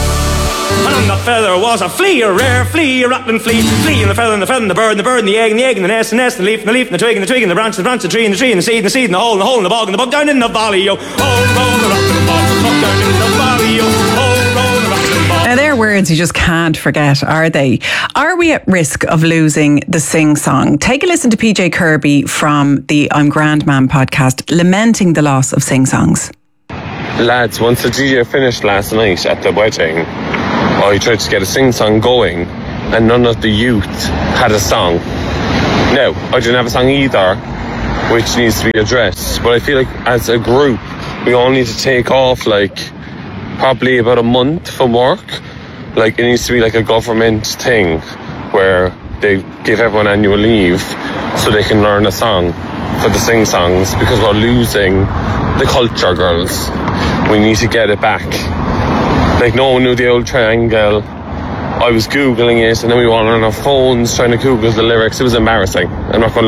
Speaker 4: And on that feather was a flea, a rare flea, a rattling flea, flea, and the feather, and the feather, and the bird, and the bird, and the egg, and the egg, and the nest, and the nest, and the leaf, and the leaf, and the twig, and the twig, and the branch, and the branch, the tree, and the tree, and the seed, and the seed, and the hole, and the hole, and the bog, and the bog down in the valley, yo. Oh, roll the rock, and the bog, down in the valley, yo. Oh, roll the rock, and the bog.
Speaker 2: Now, they're words you just can't forget, are they? Are we at risk of losing the sing-song? Take a listen to PJ Kirby from the I'm Grand Man podcast, lamenting the loss of sing-songs.
Speaker 5: Lads, once the DJ finished last night at the wedding, I tried to get a sing-song going, and none of the youth had a song. No, I didn't have a song either, which needs to be addressed. But I feel like as a group, we all need to take off like probably about a month from work. Like it needs to be like a government thing where they give everyone annual leave so they can learn a song for the sing-songs, because we're losing the culture, girls. We need to get it back. Like no one knew the old triangle. I was Googling it, and then we were on our phones trying to Google the lyrics. It was embarrassing, I'm not going to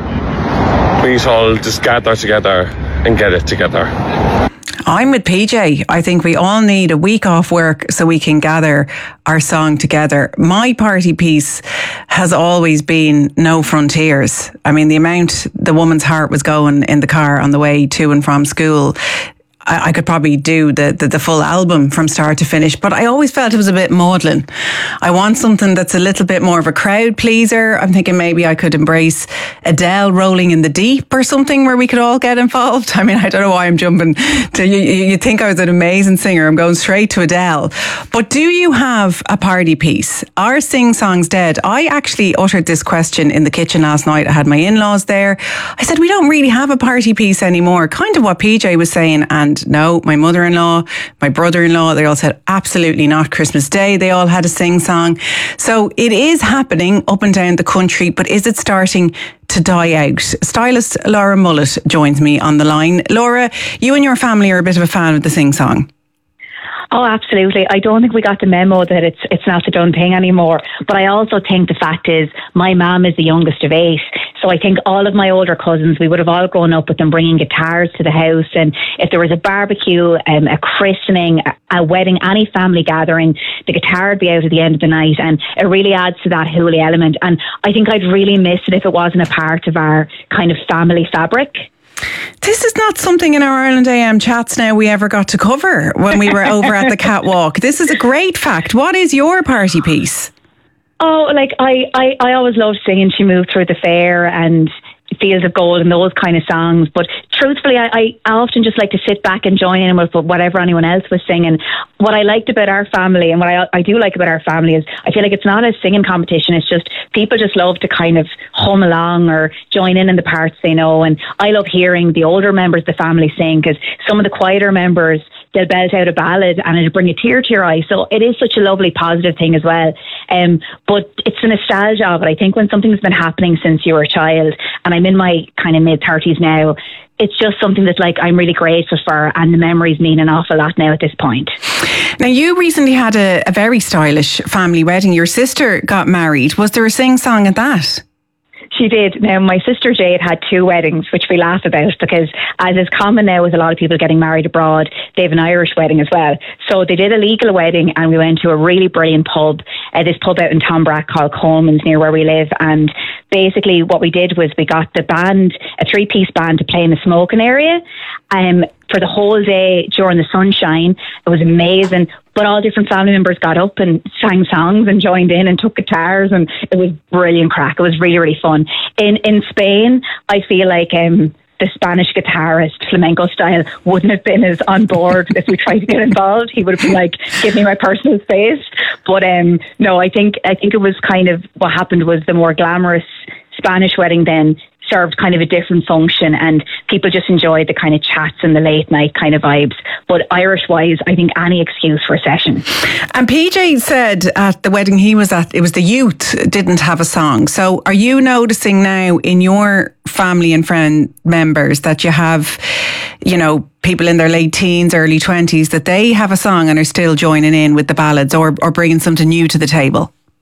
Speaker 5: lie. We need to all just gather together and get it together.
Speaker 2: I'm with PJ. I think we all need a week off work so we can gather our song together. My party piece has always been No Frontiers. I mean, the amount the woman's heart was going in the car on the way to and from school, I could probably do the full album from start to finish, but I always felt it was a bit maudlin. I want something that's a little bit more of a crowd pleaser. I'm thinking maybe I could embrace Adele, Rolling in the Deep or something where we could all get involved. I mean, I don't know why I'm jumping to you think I was an amazing singer. I'm going straight to Adele. But do you have a party piece? Are sing-songs dead? I actually uttered this question in the kitchen last night. I had my in-laws there. I said, we don't really have a party piece anymore. Kind of what PJ was saying. And no, my mother-in-law, my brother-in-law, they all said absolutely not. Christmas Day, they all had a sing-song. So it is happening up and down the country, but is it starting to die out? Stylist Laura Mullet joins me on the line. Laura, you and your family are a bit of a fan of the sing-song.
Speaker 21: Oh, absolutely. I don't think we got the memo that it's not a done thing anymore. But I also think the fact is my mum is the youngest of 8. So I think all of my older cousins, we would have all grown up with them bringing guitars to the house. And if there was a barbecue, a christening, a wedding, any family gathering, the guitar would be out at the end of the night. And it really adds to that holy element. And I think I'd really miss it if it wasn't a part of our kind of family fabric.
Speaker 2: This is not something in our Ireland AM chats now we ever got to cover when we were over at the catwalk. This is a great fact. What is your party piece?
Speaker 21: Oh, like I always loved singing She Moved Through the Fair and Fields of Gold and those kind of songs. But truthfully, I often just like to sit back and join in with whatever anyone else was singing. What I liked about our family and what I do like about our family is I feel like it's not a singing competition. It's just people just love to kind of hum along or join in the parts they know. And I love hearing the older members of the family sing, because some of the quieter members, they'll belt out a ballad and it'll bring a tear to your eye. So it is such a lovely positive thing as well. But it's the nostalgia of it. I think when something's been happening since you were a child, and I'm in my kind of mid-30s now, it's just something that like I'm really grateful for, and the memories mean an awful lot now at this point.
Speaker 2: Now, you recently had a very stylish family wedding. Your sister got married. Was there a sing-song at that?
Speaker 21: She did. Now, my sister Jade had 2 weddings, which we laugh about because, as is common now with a lot of people getting married abroad, they have an Irish wedding as well. So they did a legal wedding, and we went to a really brilliant pub, this pub out in Tombrack called Coleman's, near where we live. And basically what we did was we got the band, a 3-piece band, to play in the smoking area for the whole day during the sunshine. It was amazing. But all different family members got up and sang songs and joined in and took guitars, and it was brilliant crack. It was really, really fun. In Spain, I feel like the Spanish guitarist, flamenco style, wouldn't have been as on board if we tried to get involved. He would have been like, give me my personal space. But no, I think it was kind of what happened was the more glamorous Spanish wedding then served kind of a different function, and people just enjoyed the kind of chats and the late night kind of vibes. But Irish-wise, I think any excuse for a session.
Speaker 2: And PJ said at the wedding he was at, it was the youth didn't have a song. So are you noticing now in your family and friend members that you have, you know, people in their late teens, early 20s, that they have a song and are still joining in with the ballads or bringing something new to the table?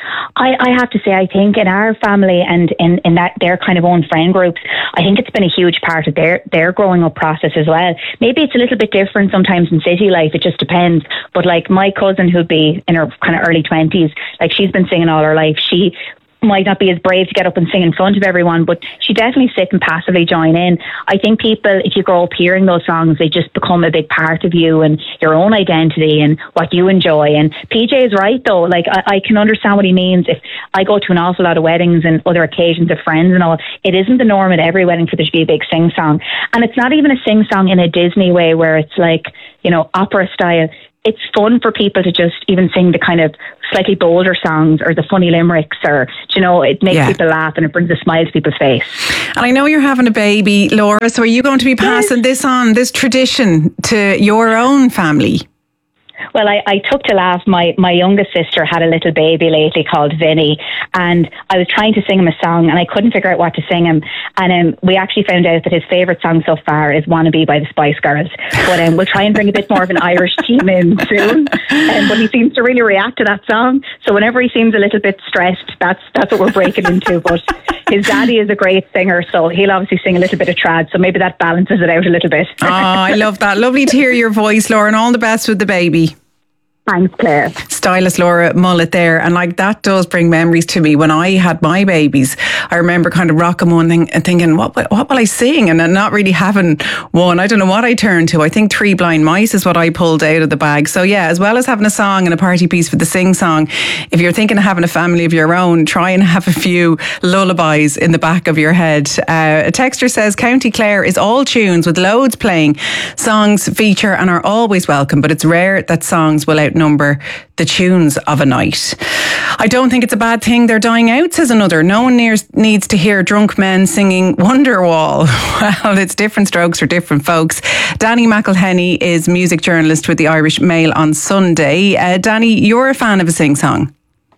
Speaker 20: I have to say, I think in our family and in that their kind of own friend groups, I think it's been a huge part of their growing up process as well. Maybe it's a little bit different sometimes in city life, it just depends. But like my cousin who'd be in her kind of early 20s, like she's been singing all her life. She might not be as brave to get up and sing in front of everyone, but she definitely sit and passively join in. I think people, if you grow up hearing those songs, they just become a big part of you and your own identity and what you enjoy. And PJ is right though, like I can understand what he means. If I go to an awful lot of weddings and other occasions of friends and all, it isn't the norm at every wedding for there to be a big sing song. And it's not even a sing song in a Disney way where it's like, you know, opera style. It's fun for people to just even sing the kind of slightly bolder songs or the funny limericks, or, you know, it makes people laugh and it brings a smile to people's face.
Speaker 2: And I know you're having a baby, Laura, so are you going to be passing this on, this tradition, to your own family?
Speaker 20: Well, I took to laugh. My youngest sister had a little baby lately called Vinny, and I was trying to sing him a song and I couldn't figure out what to sing him. And we actually found out that his favourite song so far is Wannabe by the Spice Girls. But we'll try and bring a bit more of an Irish theme in soon. But he seems to really react to that song. So whenever he seems a little bit stressed, that's what we're breaking into. But his daddy is a great singer, so he'll obviously sing a little bit of trad. So maybe that balances it out a little bit.
Speaker 2: Oh, I love that. Lovely to hear your voice, Laura, and all the best with the baby.
Speaker 20: Thanks, Claire.
Speaker 2: Stylist Laura Mullet there. And like that does bring memories to me. When I had my babies, I remember kind of rocking one thing and thinking, what will I sing? And not really having one. I don't know what I turned to. I think Three Blind Mice is what I pulled out of the bag. So yeah, as well as having a song and a party piece for the sing song, if you're thinking of having a family of your own, try and have a few lullabies in the back of your head. A texter says County Clare is all tunes with loads playing. Songs feature and are always welcome, but it's rare that songs will outnumber the tunes of a night. I don't think it's a bad thing they're dying out, says another. No one needs to hear drunk men singing Wonderwall. Well, it's different strokes for different folks. Danny McElhenney is music journalist with the Irish Mail on Sunday. Danny, you're a fan of a sing song?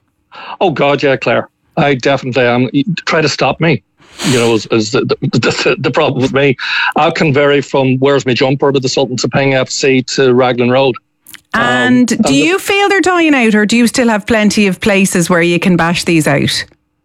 Speaker 6: Oh God, yeah, Claire. I definitely am. Try to stop me. You know, is the problem with me. I can vary from Where's My Jumper to the Sultans of Ping FC to Raglan Road.
Speaker 2: And do you feel they're dying out, or do you still have plenty of places where you can bash these out?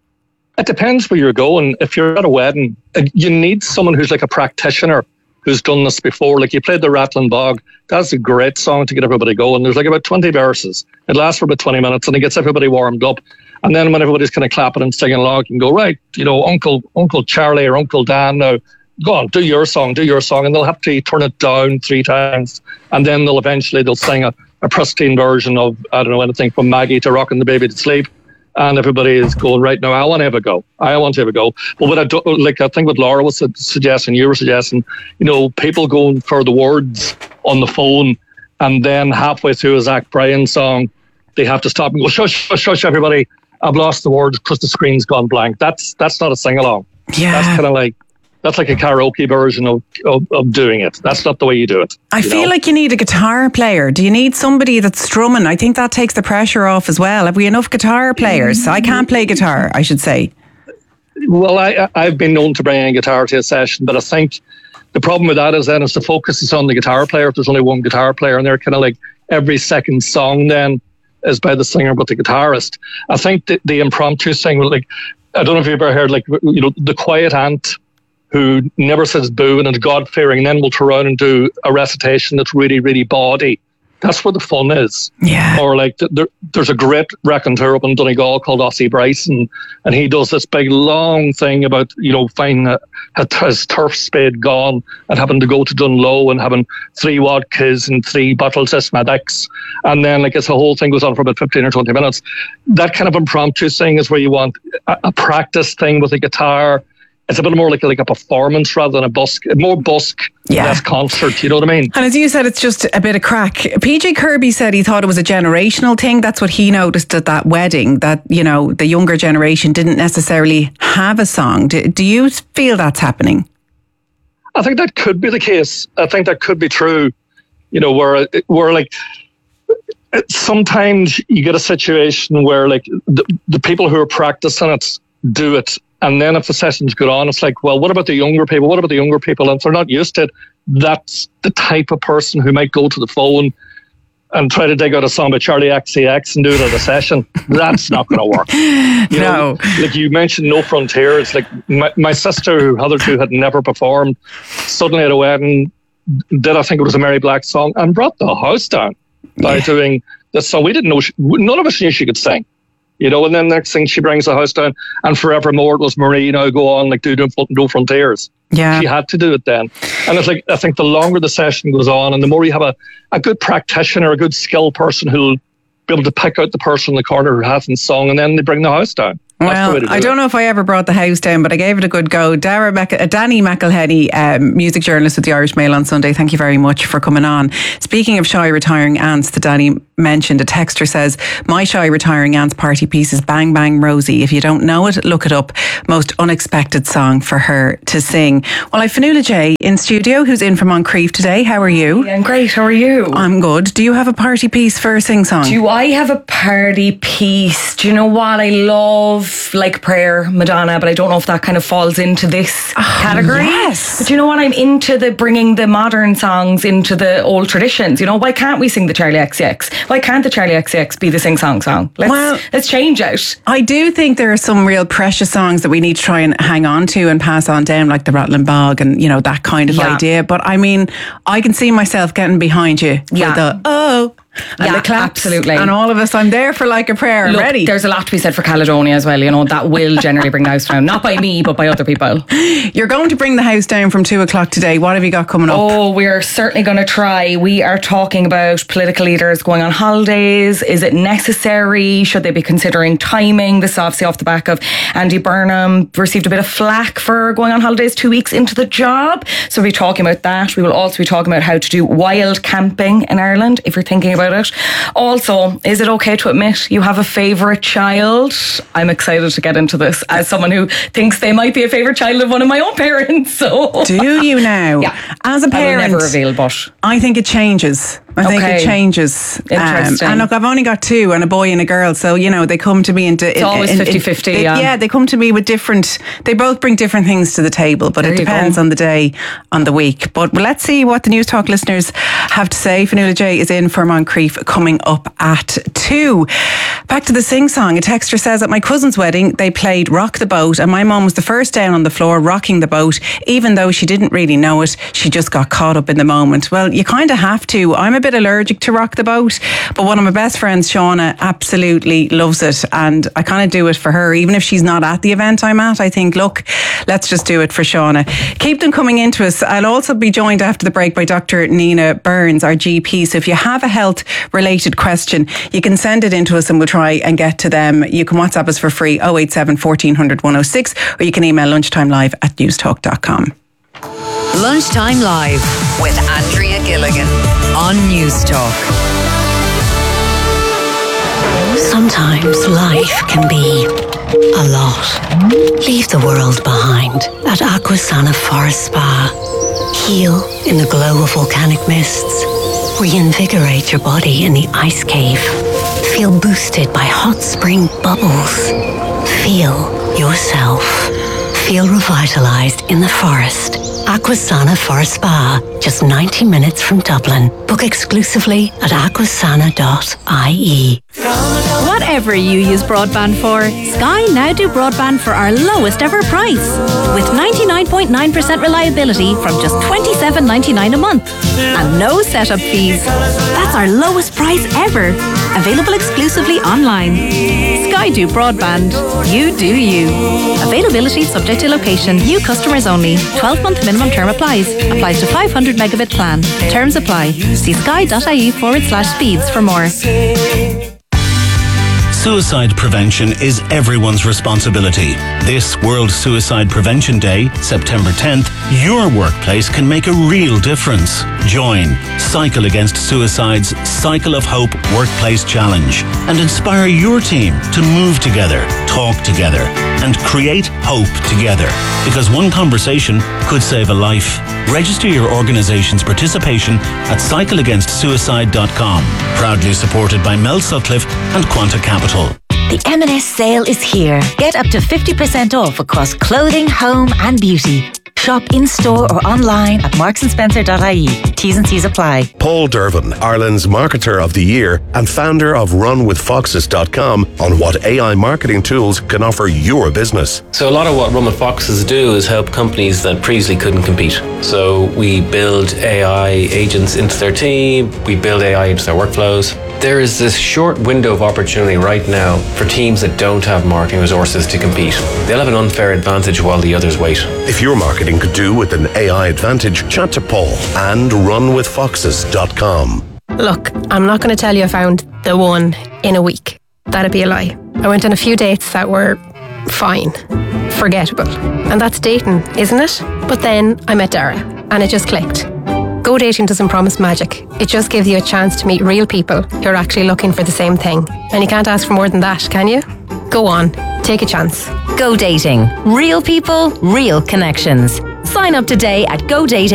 Speaker 6: It depends where you're going. If you're at a wedding, you need someone who's like a practitioner who's done this before. Like you played the Rattling Bog. That's a great song to get everybody going. There's like about 20 verses. It lasts for about 20 minutes and it gets everybody warmed up. And then when everybody's kind of clapping and singing along, you can go, right, you know, Uncle Charlie or Uncle Dan now, go on, do your song. And they'll have to turn it down 3 times. And then they'll sing a pristine version of, I don't know, anything from Maggie to Rocking the Baby to Sleep. And everybody is going, right now, I want to have a go. But what I think what Laura was suggesting, you were suggesting, you know, people going for the words on the phone and then halfway through a Zach Bryan song, they have to stop and go, shush, everybody. I've lost the words because the screen's gone blank. That's not a sing-along.
Speaker 2: Yeah.
Speaker 6: That's kind of like, that's like a karaoke version of doing it. That's not the way you do it.
Speaker 2: I feel like you need a guitar player. Do you need somebody that's strumming? I think that takes the pressure off as well. Have we enough guitar players? I can't play guitar, I should say.
Speaker 6: Well, I've been known to bring a guitar to a session, but I think the problem with that is then the focus is on the guitar player. If there's only one guitar player, and they're kind of like every second song then is by the singer but the guitarist. I think the impromptu thing, like, I don't know if you've ever heard, like, you know, the quiet aunt who never says boo and is God-fearing, and then will turn around and do a recitation that's really, really bawdy. That's where the fun is.
Speaker 2: Yeah.
Speaker 6: Or like there's a great raconteur up in Donegal called Ossie Bryson, and he does this big long thing about, you know, finding his turf spade gone and having to go to Dunlow and having 3 vodkas and 3 bottles of Smithwick's, and then like it's the whole thing goes on for about 15 or 20 minutes. That kind of impromptu thing is where you want a practice thing with a guitar. It's a bit more like a performance rather than a busk, more busk, less concert, you know what I mean?
Speaker 2: And as you said, it's just a bit of crack. PJ Kirby said he thought it was a generational thing. That's what he noticed at that wedding, that, you know, the younger generation didn't necessarily have a song. Do you feel that's happening?
Speaker 6: I think that could be the case. I think that could be true, you know, where like, sometimes you get a situation where like the people who are practicing it do it. And then if the session's good on, it's like, well, what about the younger people? And if they're not used to it, that's the type of person who might go to the phone and try to dig out a song by Charlie XCX and do it at a session. That's not going to work. You know, like you mentioned, No Frontiers. Like my sister, who hitherto had never performed, suddenly at a wedding did, I think it was a Mary Black song, and brought the house down by doing this song. We didn't know, none of us knew she could sing. You know, and then next thing she brings the house down, and forevermore it was Marie, now go on, like do No Frontiers.
Speaker 2: Yeah.
Speaker 6: She had to do it then. And it's like, I think the longer the session goes on and the more you have a good practitioner, a good skilled person who'll be able to pick out the person in the corner who hasn't sung, and then they bring the house down.
Speaker 2: Well, I don't know if I ever brought the house down, but I gave it a good go. Danny McElhenney, music journalist with the Irish Mail on Sunday, thank you very much for coming on. Speaking of shy retiring aunts that Danny mentioned, a texter says, my shy retiring aunt's party piece is Bang Bang Rosie. If you don't know it, look it up. Most unexpected song for her to sing. Well, I've Fionnuala J in studio, who's in from Moncrief today. How are you?
Speaker 7: I'm great. How are you?
Speaker 2: I'm good. Do you have a party piece for a sing-song?
Speaker 7: Do I have a party piece? Do you know what? I love Like Prayer, Madonna, but I don't know if that kind of falls into this category.
Speaker 2: Yes.
Speaker 7: But you know what? I'm into the bringing the modern songs into the old traditions. You know, why can't we sing the Charlie XCX? Why can't the Charlie XCX be the sing-song song? Let's change it.
Speaker 2: I do think there are some real precious songs that we need to try and hang on to and pass on down, like the Rattling Bog and, you know, that kind of idea. But I mean, I can see myself getting behind you for the and the claps,
Speaker 7: absolutely.
Speaker 2: And all of us, I'm there for Like a Prayer. I'm ready.
Speaker 7: There's a lot to be said for Caledonia as well. You know, that will generally bring the house down. Not by me, but by other people.
Speaker 2: You're going to bring the house down from 2:00 today. What have you got coming up?
Speaker 7: Oh, we're certainly going to try. We are talking about political leaders going on holidays. Is it necessary? Should they be considering timing? This is obviously off the back of Andy Burnham received a bit of flack for going on holidays 2 weeks into the job. So we'll be talking about that. We will also be talking about how to do wild camping in Ireland, if you're thinking about it. Also, is it okay to admit you have a favourite child? I'm excited to get into this as someone who thinks they might be a favourite child of one of my own parents. So,
Speaker 2: do you now?
Speaker 7: Yeah.
Speaker 2: As a parent,
Speaker 7: I will never reveal, but
Speaker 2: I think it changes. I think it changes.
Speaker 7: Interesting.
Speaker 2: And look, I've only got two, and a boy and a girl, so you know they come to me into.
Speaker 7: It's always 50-50.
Speaker 2: Yeah, they come to me with different. They both bring different things to the table, but it depends on the day, on the week. But let's see what the News Talk listeners have to say. Fionnuala J is in for Moncrief coming up at 2. Back to the sing-song. A texter says, at my cousin's wedding, they played Rock the Boat, and my mum was the first down on the floor rocking the boat. Even though she didn't really know it, she just got caught up in the moment. Well, you kind of have to. I'm a bit allergic to Rock the Boat, but one of my best friends, Shauna, absolutely loves it, and I kind of do it for her. Even if she's not at the event I'm at, I think, look, let's just do it for Shauna. Keep them coming into us. I'll also be joined after the break by Dr. Nina Burns, our GP. So if you have a health-related question, you can send it into us and we'll try and get to them. You can WhatsApp us for free, 087 1400 106, or you can email lunchtimelive@newstalk.com.
Speaker 3: Lunchtime Live with Andrea Gilligan on News Talk.
Speaker 25: Sometimes life can be a lot. Leave the world behind at Aquasana Forest Spa. Heal in the glow of volcanic mists. Reinvigorate your body in the ice cave. Feel boosted by hot spring bubbles. Feel yourself. Feel revitalized in the forest. Aquasana Forest Spa, just 90 minutes from Dublin. Book exclusively at aquasana.ie.
Speaker 9: Whatever you use broadband for, Sky now do broadband for our lowest ever price. With 99.9% reliability from just $27.99 a month. And no setup fees. That's our lowest price ever. Available exclusively online. Sky do broadband. You do you. Availability subject to location. New customers only. 12-month minimum term applies. Applies to 500 megabit plan. Terms apply. See sky.ie/speeds for more.
Speaker 10: Suicide prevention is everyone's responsibility. This World Suicide Prevention Day, September 10th, your workplace can make a real difference. Join Cycle Against Suicide's Cycle of Hope Workplace Challenge and inspire your team to move together, talk together, and create hope together. Because one conversation could save a life. Register your organisation's participation at cycleagainstsuicide.com. Proudly supported by Mel Sutcliffe and Quanta Capital.
Speaker 11: The M&S sale is here. Get up to 50% off across clothing, home and beauty. Shop in-store or online at marksandspencer.ie. T's and C's apply.
Speaker 12: Paul Dervin, Ireland's Marketer of the Year and founder of RunWithFoxes.com on what AI marketing tools can offer your business.
Speaker 13: So a lot of what Run with Foxes do is help companies that previously couldn't compete. So we build AI agents into their team, we build AI into their workflows. There is this short window of opportunity right now for teams that don't have marketing resources to compete. They'll have an unfair advantage while the others wait.
Speaker 12: If your marketing could do with an AI advantage, chat to Paul and RunWithFoxes.com.
Speaker 14: Look, I'm not going to tell you I found the one in a week. That'd be a lie. I went on a few dates that were fine, forgettable. And that's dating, isn't it? But then I met Dara and it just clicked. Go Dating doesn't promise magic. It just gives you a chance to meet real people who are actually looking for the same thing. And you can't ask for more than that, can you? Go on, take a chance.
Speaker 11: Go Dating. Real people, real connections. Sign up today at GoDating.